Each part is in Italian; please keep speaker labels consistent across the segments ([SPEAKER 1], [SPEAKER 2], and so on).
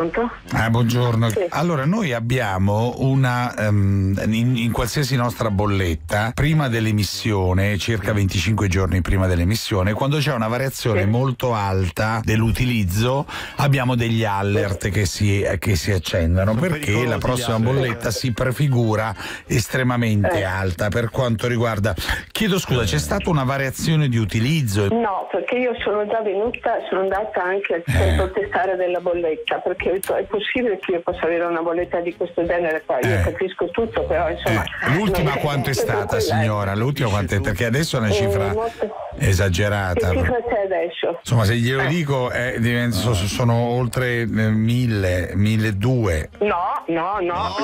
[SPEAKER 1] Pronto?
[SPEAKER 2] Buongiorno.
[SPEAKER 1] Sì.
[SPEAKER 2] Allora, noi abbiamo una in qualsiasi nostra bolletta, prima dell'emissione, circa 25 giorni prima dell'emissione, quando c'è una variazione molto alta dell'utilizzo, abbiamo degli alert che si accendono, perché la prossima bolletta si prefigura estremamente alta per quanto riguarda. Chiedo scusa, c'è stata una variazione di utilizzo?
[SPEAKER 1] No, perché io sono già venuta, sono andata anche al centro testare della bolletta, perché ho detto, è possibile che io possa avere una bolletta di questo genere qua? Io capisco tutto, però insomma.
[SPEAKER 2] L'ultima quanto è stata, signora? L'ultima quanto è? Perché adesso è una cifra esagerata.
[SPEAKER 1] Che cifra c'è adesso?
[SPEAKER 2] Insomma, se glielo dico sono oltre 1.000, 1.200.
[SPEAKER 1] No,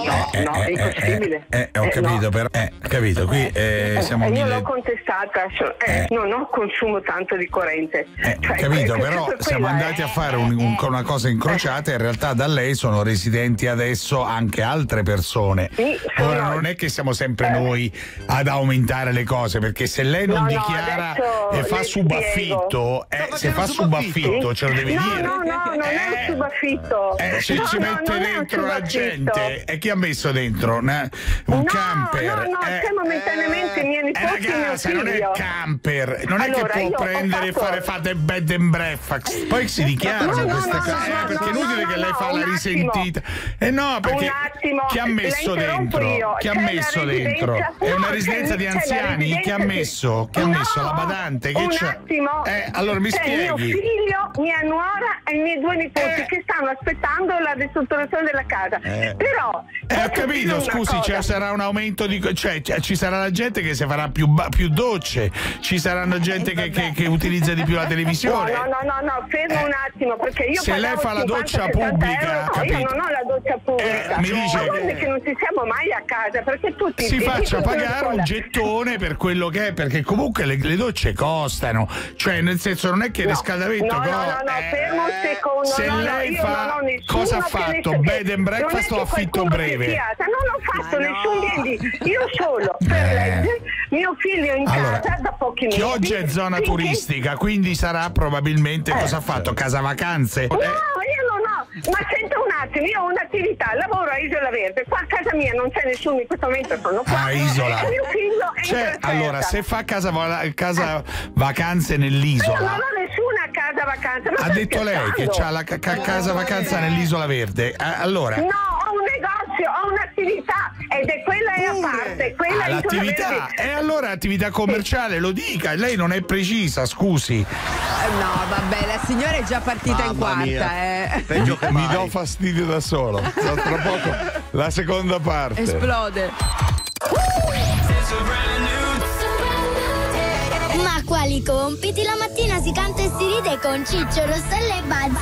[SPEAKER 1] è impossibile.
[SPEAKER 2] Ho capito, però capito, qui siamo
[SPEAKER 1] io
[SPEAKER 2] 1.000.
[SPEAKER 1] l'ho contestata, non ho consumo tanto di corrente.
[SPEAKER 2] Capito, però siamo andati a fare una cosa incrociata, in realtà da lei sono residenti adesso anche altre persone.
[SPEAKER 1] Sì,
[SPEAKER 2] ora non è che siamo sempre noi ad aumentare le cose, perché se lei non dichiara e fa subaffitto, se fa subaffitto ce lo deve dire.
[SPEAKER 1] No, non è un subaffitto.
[SPEAKER 2] Se ci mette dentro la gente, e chi ha messo dentro? Un camper?
[SPEAKER 1] No, c'è momentaneamente mia nipote e mio
[SPEAKER 2] Ragazza, non è
[SPEAKER 1] figlio.
[SPEAKER 2] camper, non
[SPEAKER 1] Allora,
[SPEAKER 2] è che
[SPEAKER 1] io
[SPEAKER 2] può
[SPEAKER 1] ho
[SPEAKER 2] prendere e
[SPEAKER 1] fatto-
[SPEAKER 2] fare bed and breakfast. Poi si dichiarano queste cose, perché è inutile che lei fa la risentita. No, perché
[SPEAKER 1] un attimo,
[SPEAKER 2] chi ha messo
[SPEAKER 1] la interrompo
[SPEAKER 2] dentro?
[SPEAKER 1] io.
[SPEAKER 2] Chi ha
[SPEAKER 1] C'è
[SPEAKER 2] messo
[SPEAKER 1] la
[SPEAKER 2] dentro?
[SPEAKER 1] residenza-
[SPEAKER 2] È una
[SPEAKER 1] no,
[SPEAKER 2] residenza di
[SPEAKER 1] c'è la
[SPEAKER 2] anziani? Chi ha
[SPEAKER 1] residenza
[SPEAKER 2] messo? Chi ha
[SPEAKER 1] No,
[SPEAKER 2] messo la badante? Che
[SPEAKER 1] un
[SPEAKER 2] c'è?
[SPEAKER 1] attimo.
[SPEAKER 2] Allora mi
[SPEAKER 1] C'è mio
[SPEAKER 2] spieghi.
[SPEAKER 1] figlio, mia nuora e i miei due nipoti che stanno aspettando la ristrutturazione della casa. Però
[SPEAKER 2] Ho capito, scusi, sarà un aumento di. Cioè, ci sarà la gente che si farà più docce, ci saranno gente che utilizza di più la televisione.
[SPEAKER 1] No, fermo un attimo, perché io
[SPEAKER 2] se lei fa la doccia pubblica,
[SPEAKER 1] no,
[SPEAKER 2] capito?
[SPEAKER 1] io non ho la doccia pubblica.
[SPEAKER 2] Mi dice
[SPEAKER 1] ma guarda che non ci siamo mai a casa, perché tutti
[SPEAKER 2] si faccia
[SPEAKER 1] dicono
[SPEAKER 2] pagare un gettone per quello che è, perché comunque le docce costano, cioè nel senso non è che il riscaldamento
[SPEAKER 1] no, fermo un secondo.
[SPEAKER 2] se lei fa cosa ha fatto? Bed and breakfast o affitto breve?
[SPEAKER 1] Non ho fatto nessun B&B, io solo per legge, mio figlio in casa da pochi mesi.
[SPEAKER 2] Che oggi è zona turistica, quindi sarà probabilmente cosa ha fatto? Casa vacanze?
[SPEAKER 1] No, io non ho, ma senta un attimo, io ho un'attività, lavoro a Isola Verde, qua a casa mia non c'è nessuno in questo momento, sono qua.
[SPEAKER 2] Isola.
[SPEAKER 1] Mio figlio è in trasferta.
[SPEAKER 2] Allora, se fa casa vacanze nell'isola.
[SPEAKER 1] Io non ho nessuna casa vacanza.
[SPEAKER 2] Ha detto lei che c'ha la casa vacanza nell'Isola Verde. Allora.
[SPEAKER 1] No, ho un negozio, ho un'attività ed è quella è a parte, quella è
[SPEAKER 2] l'attività. E allora attività commerciale, lo dica, lei non è precisa, scusi.
[SPEAKER 3] No, vabbè, la signora è già partita in quarta,
[SPEAKER 4] Peggio che
[SPEAKER 5] Mi do fastidio da solo. Tra poco la seconda parte.
[SPEAKER 3] Esplode.
[SPEAKER 6] Ma quali compiti? La mattina si canta e si ride con Ciccio, Rossella e Buzz.